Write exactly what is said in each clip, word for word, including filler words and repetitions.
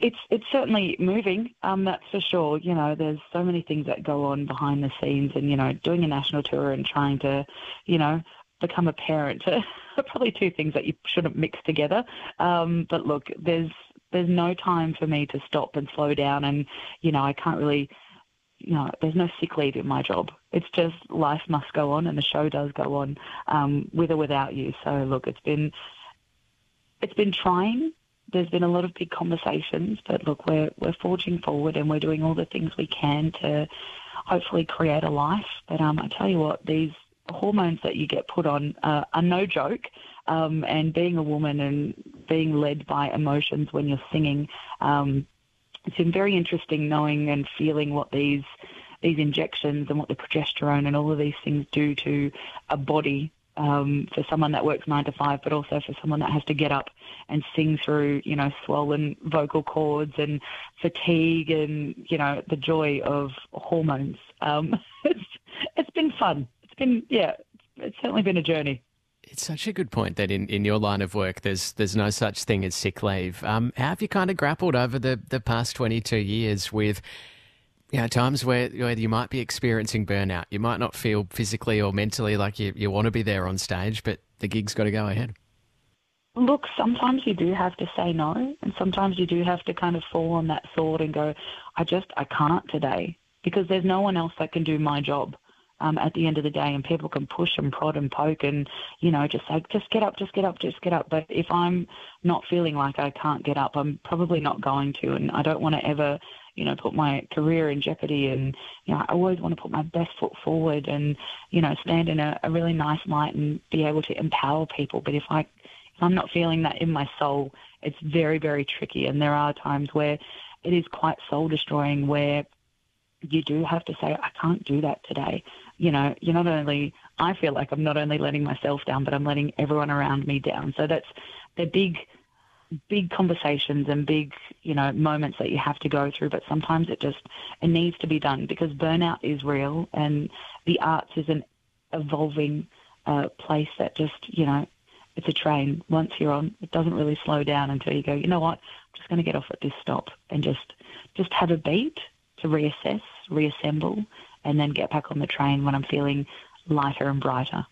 it's it's certainly moving, um, that's for sure. You know, there's so many things that go on behind the scenes, and, you know, doing a national tour and trying to, you know, become a parent are probably two things that you shouldn't mix together. Um, but look, there's there's no time for me to stop and slow down, and, you know, I can't really, you know, there's no sick leave in my job. It's just life must go on, and the show does go on, um, with or without you. So look, it's been it's been trying. There's been a lot of big conversations, but look, we're we're forging forward, and we're doing all the things we can to hopefully create a life. But um, I tell you what, these hormones that you get put on uh, are no joke. Um, and being a woman and being led by emotions when you're singing, um, it's been very interesting knowing and feeling what these these injections and what the progesterone and all of these things do to a body, um, for someone that works nine to five, but also for someone that has to get up and sing through, you know, swollen vocal cords and fatigue and, you know, the joy of hormones. Um, it's, it's been fun. It's been, yeah, it's certainly been a journey. It's such a good point that in, in your line of work, there's there's no such thing as sick leave. Um, how have you kind of grappled over the, the past twenty-two years with, you know, times where, where you might be experiencing burnout? You might not feel physically or mentally like you, you want to be there on stage, but the gig's got to go ahead. Look, sometimes you do have to say no, and sometimes you do have to kind of fall on that sword and go, I just, I can't today, because there's no one else that can do my job. Um, at the end of the day, and people can push and prod and poke and, you know, just say, just get up, just get up, just get up. But if I'm not feeling like I can't get up, I'm probably not going to, and I don't want to ever, you know, put my career in jeopardy. And, you know, I always want to put my best foot forward and, you know, stand in a, a really nice light and be able to empower people. But if I, if I'm not feeling that in my soul, it's very, very tricky. And there are times where it is quite soul destroying, where you do have to say, I can't do that today. You know, you're not only, I feel like I'm not only letting myself down, but I'm letting everyone around me down. So that's, they're big, big conversations and big, you know, moments that you have to go through. But sometimes it just, it needs to be done, because burnout is real, and the arts is an evolving uh, place that just, you know, it's a train. Once you're on, it doesn't really slow down until you go, you know what, I'm just going to get off at this stop and just, just have a beat to reassess, reassemble, and then get back on the train when I'm feeling lighter and brighter.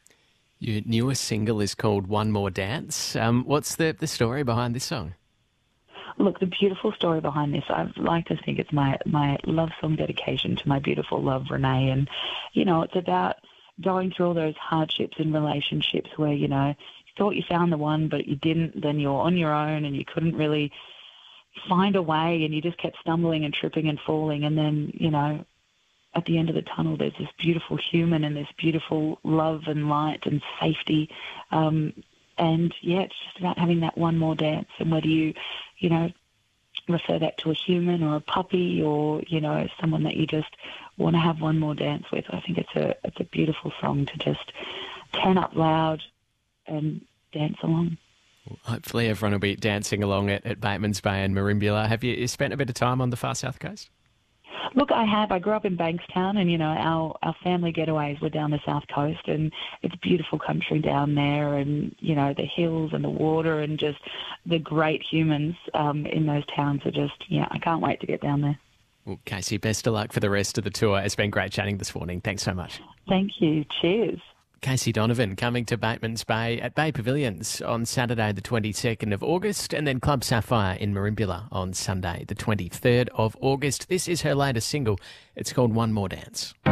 Your newest single is called One More Dance. Um, what's the, the story behind this song? Look, the beautiful story behind this, I'd like to think it's my, my love song dedication to my beautiful love, Renee. And, you know, it's about going through all those hardships in relationships where, you know, you thought you found the one, but you didn't. Then you're on your own and you couldn't really find a way, and you just kept stumbling and tripping and falling. And then, you know, at the end of the tunnel, there's this beautiful human and this beautiful love and light and safety. Um, and, yeah, it's just about having that one more dance. And whether you, you know, refer that to a human or a puppy or, you know, someone that you just want to have one more dance with, I think it's a it's a beautiful song to just turn up loud and dance along. Well, hopefully everyone will be dancing along at, at Batemans Bay and Merimbula. Have you, you spent a bit of time on the far south coast? Look, I have. I grew up in Bankstown, and, you know, our, our family getaways were down the south coast, and it's beautiful country down there, and, you know, the hills and the water and just the great humans um, in those towns are just, yeah, I can't wait to get down there. Well, Casey, best of luck for the rest of the tour. It's been great chatting this morning. Thanks so much. Thank you. Cheers. Casey Donovan coming to Batemans Bay at Bay Pavilions on Saturday the twenty-second of August, and then Club Sapphire in Merimbula on Sunday the twenty-third of August. This is her latest single. It's called One More Dance.